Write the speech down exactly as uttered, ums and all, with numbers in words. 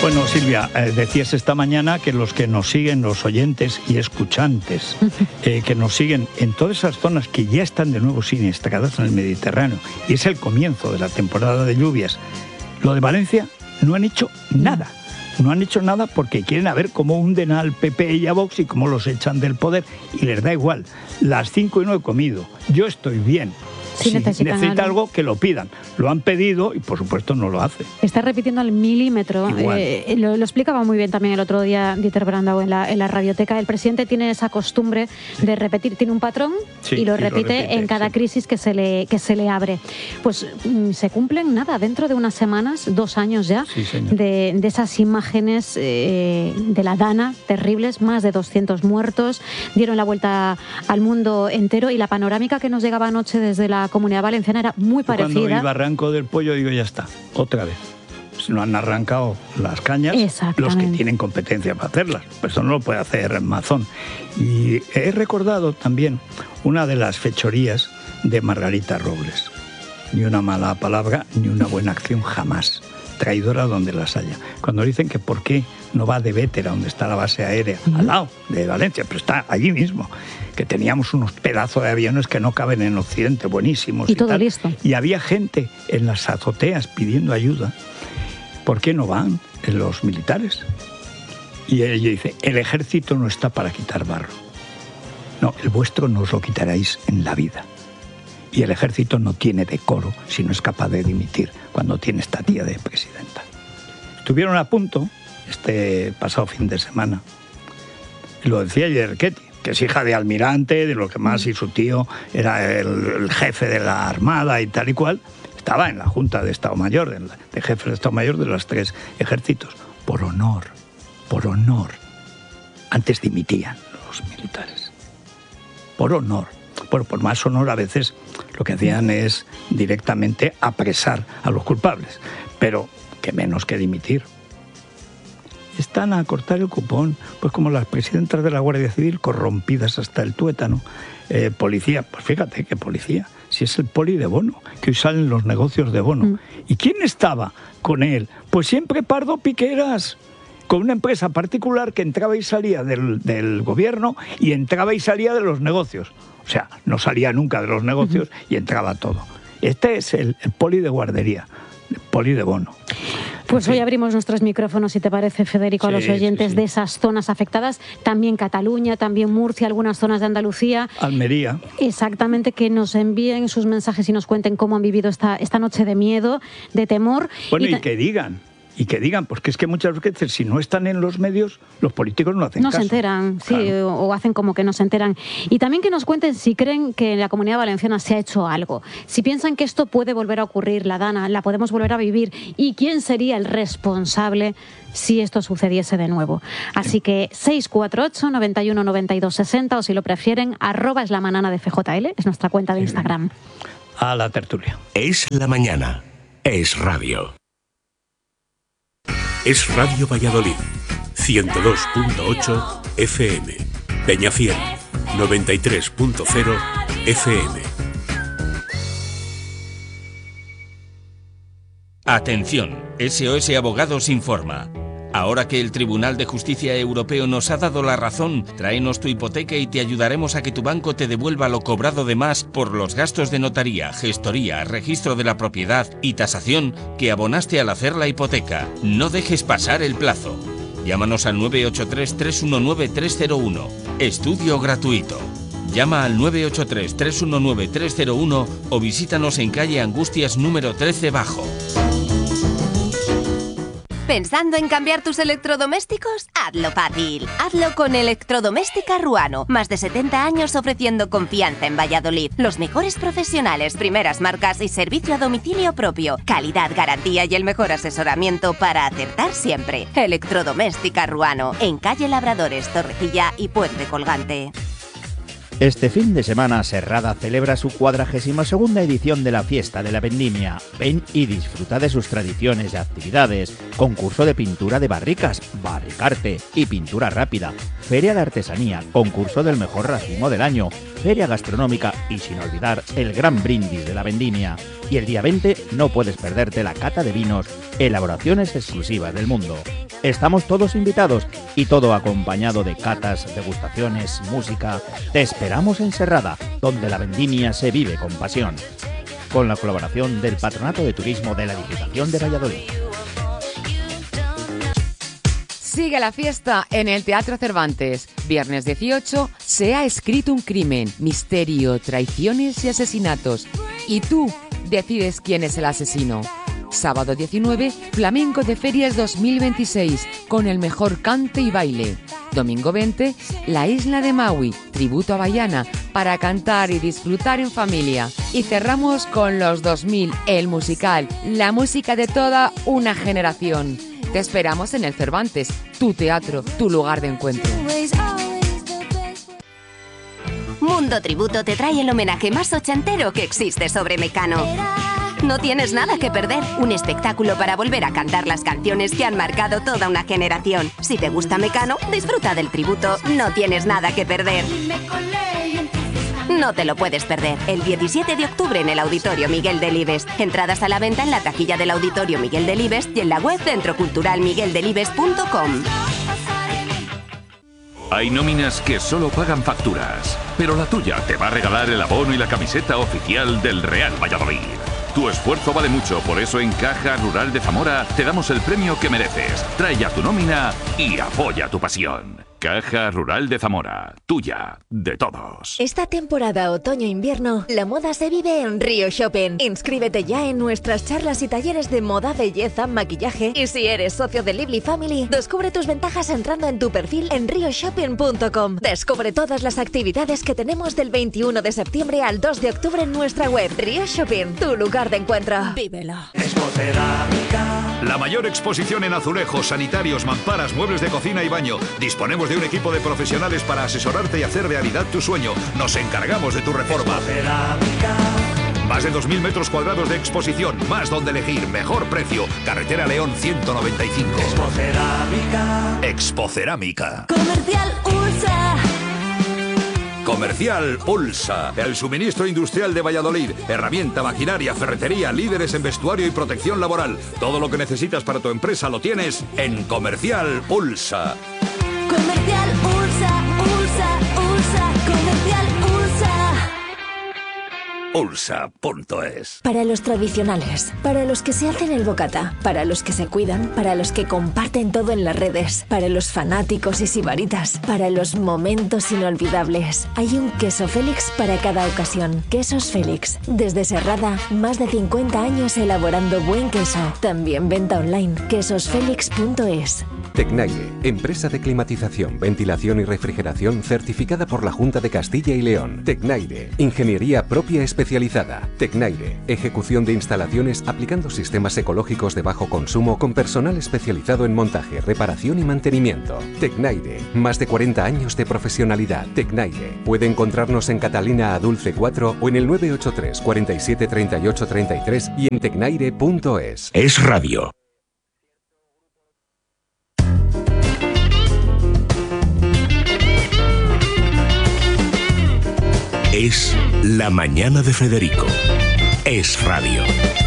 Bueno, Silvia, eh, decías esta mañana que los que nos siguen, los oyentes y escuchantes, eh, que nos siguen en todas esas zonas que ya están de nuevo siniestradas en el Mediterráneo, y es el comienzo de la temporada de lluvias, lo de Valencia no han hecho nada. No han hecho nada porque quieren a ver cómo hunden al P P y a Vox y cómo los echan del poder, y les da igual. Las cinco y no he comido. Yo estoy bien. Si si necesitan necesita algo. algo, que lo pidan. Lo han pedido y, por supuesto, no lo hace. Está repitiendo al milímetro. Igual. Eh, lo, lo explicaba muy bien también el otro día Dieter Brandau en la, en la radioteca. El presidente tiene esa costumbre Sí. de repetir, tiene un patrón Sí, y lo y lo repite, repite, en cada sí. crisis que se le que se le abre. Pues mm, se cumplen, nada, dentro de unas semanas, dos años ya, Sí, señor. de, de esas imágenes eh, de la Dana, terribles, más de doscientos muertos, dieron la vuelta al mundo entero, y la panorámica que nos llegaba anoche desde la Comunidad Valenciana era muy Yo Cuando parecida. iba arranco del pollo, digo, ya está, otra vez. Si no han arrancado las cañas, los que Exactamente. tienen competencia para hacerlas. Pues eso no lo puede hacer Mazón. Y he recordado también una de las fechorías de Margarita Robles. Ni una mala palabra, ni una buena acción jamás. Traidora donde las haya. Cuando dicen que por qué no va de Bétera, donde está la base aérea, Uh-huh. al lado de Valencia, pero está allí mismo, que teníamos unos pedazos de aviones que no caben en Occidente, buenísimos. Y todo tal. listo. Y había gente en las azoteas pidiendo ayuda. ¿Por qué no van los militares? Y ella dice, el ejército no está para quitar barro. No, el vuestro no os lo quitaréis en la vida. Y el ejército no tiene decoro si no es capaz de dimitir cuando tiene esta tía de presidenta. Estuvieron a punto, este pasado fin de semana, y lo decía Yerketti, que es hija de almirante, de lo que más, y su tío era el, el jefe de la Armada y tal y cual, estaba en la Junta de Estado Mayor, de, de jefe de Estado Mayor de los tres ejércitos. Por honor, por honor. Antes dimitían los militares. Por honor. Por, por más honor, a veces lo que hacían es directamente apresar a los culpables. Pero que menos que dimitir. Están a cortar el cupón, pues como las presidentas de la Guardia Civil, corrompidas hasta el tuétano. Eh, policía, pues fíjate qué policía, si es el poli de Bono, que hoy salen los negocios de Bono. Mm. ¿Y quién estaba con él? Pues siempre Pardo Piqueras, con una empresa particular que entraba y salía del, del gobierno y entraba y salía de los negocios. O sea, no salía nunca de los negocios uh-huh. y entraba todo. Este es el, el poli de guardería, el poli de Bono. Pues hoy abrimos nuestros micrófonos, si te parece, Federico, sí, a los oyentes sí, sí. de esas zonas afectadas, también Cataluña, también Murcia, algunas zonas de Andalucía. Almería. Exactamente, que nos envíen sus mensajes y nos cuenten cómo han vivido esta, esta noche de miedo, de temor. Bueno, y, y que digan. Y que digan, porque es que muchas veces si no están en los medios, los políticos no hacen no caso. No se enteran, sí, claro. o, o hacen como que no se enteran. Y también que nos cuenten si creen que en la Comunidad Valenciana se ha hecho algo. Si piensan que esto puede volver a ocurrir, la Dana, la podemos volver a vivir. ¿Y quién sería el responsable si esto sucediese de nuevo? Así que seis cuatro ocho, noventa y uno, noventa y dos, sesenta, o si lo prefieren, arroba es la manana de F J L, es nuestra cuenta de Instagram. A la tertulia. Es la mañana, es radio. Es Radio Valladolid, ciento dos punto ocho F M, Peñafiel, noventa y tres punto cero F M. Atención, S O S Abogados informa. Ahora que el Tribunal de Justicia Europeo nos ha dado la razón, tráenos tu hipoteca y te ayudaremos a que tu banco te devuelva lo cobrado de más por los gastos de notaría, gestoría, registro de la propiedad y tasación que abonaste al hacer la hipoteca. No dejes pasar el plazo. Llámanos al nueve ocho tres, tres uno nueve, tres cero uno. Estudio gratuito. Llama al nueve ocho tres, tres uno nueve, tres cero uno o visítanos en calle Angustias número trece Bajo. ¿Pensando en cambiar tus electrodomésticos? Hazlo fácil. Hazlo con Electrodoméstica Ruano. Más de setenta años ofreciendo confianza en Valladolid. Los mejores profesionales, primeras marcas y servicio a domicilio propio. Calidad, garantía y el mejor asesoramiento para acertar siempre. Electrodoméstica Ruano. En calle Labradores, Torrecilla y Puente Colgante. Este fin de semana Serrada celebra su cuadragésima segunda edición de la Fiesta de la Vendimia. Ven y disfruta de sus tradiciones y actividades. Concurso de pintura de barricas, Barricarte y pintura rápida. Feria de artesanía, concurso del mejor racimo del año. Feria gastronómica y sin olvidar el gran brindis de la Vendimia. Y el día veinte no puedes perderte la cata de vinos elaboraciones exclusivas del mundo. Estamos todos invitados y todo acompañado de catas, degustaciones, música. Te esperamos en Serrada, donde la vendimia se vive con pasión. Con la colaboración del Patronato de Turismo de la Diputación de Valladolid. Sigue la fiesta en el Teatro Cervantes. Viernes dieciocho, Se ha escrito un crimen, misterio, traiciones y asesinatos. Y tú decides quién es el asesino. Sábado diecinueve, Flamenco de Ferias dos mil veintiséis, con el mejor cante y baile. Domingo veinte, La Isla de Maui, tributo a Bahiana, para cantar y disfrutar en familia. Y cerramos con Los dos mil, el musical, la música de toda una generación. Te esperamos en el Cervantes, tu teatro, tu lugar de encuentro. Mundo Tributo te trae el homenaje más ochentero que existe sobre Mecano. No tienes nada que perder, un espectáculo para volver a cantar las canciones que han marcado toda una generación. Si te gusta Mecano, disfruta del tributo, no tienes nada que perder. No te lo puedes perder, el diecisiete de octubre en el Auditorio Miguel Delibes. Entradas a la venta en la taquilla del Auditorio Miguel Delibes y en la web centro cultural miguel delibes punto com. Hay nóminas que solo pagan facturas, pero la tuya te va a regalar el abono y la camiseta oficial del Real Valladolid. Tu esfuerzo vale mucho, por eso en Caja Rural de Zamora te damos el premio que mereces. Trae ya tu nómina y apoya tu pasión. Caja Rural de Zamora, tuya, de todos. Esta temporada otoño-invierno, la moda se vive en Río Shopping. Inscríbete ya en nuestras charlas y talleres de moda, belleza, maquillaje. Y si eres socio de Lively Family, descubre tus ventajas entrando en tu perfil en rio shopping punto com. Descubre todas las actividades que tenemos del veintiuno de septiembre al dos de octubre en nuestra web. Río Shopping, tu lugar de encuentro. Vívelo. La mayor exposición en azulejos, sanitarios, mamparas, muebles de cocina y baño. Disponemos de un equipo de profesionales para asesorarte y hacer realidad tu sueño. Nos encargamos de tu reforma. Más de dos mil metros cuadrados de exposición, más donde elegir, mejor precio. Carretera León ciento noventa y cinco. Expocerámica. Expocerámica. Comercial Ursa. Comercial Ulsa, el suministro industrial de Valladolid. Herramienta, maquinaria, ferretería, líderes en vestuario y protección laboral. Todo lo que necesitas para tu empresa lo tienes en Comercial Ulsa. Comercial Ursa, Ursa, Ursa, Comercial Ursa. Ulsa punto es. Para los tradicionales, para los que se hacen el bocata, para los que se cuidan, para los que comparten todo en las redes, para los fanáticos y sibaritas, para los momentos inolvidables. Hay un queso Félix para cada ocasión. Quesos Félix. Desde Serrada, más de cincuenta años elaborando buen queso. También venta online. quesos félix punto es. Tecnaire, empresa de climatización, ventilación y refrigeración certificada por la Junta de Castilla y León. Tecnaire, ingeniería propia especializada. Tecnaire, ejecución de instalaciones aplicando sistemas ecológicos de bajo consumo con personal especializado en montaje, reparación y mantenimiento. Tecnaire, más de cuarenta años de profesionalidad. Tecnaire, puede encontrarnos en Catalina Adulce cuatro o en el nueve ocho tres, cuarenta y siete, treinta y ocho, treinta y tres y en tecnaire punto es. Es radio. Es La Mañana de Federico. Es radio.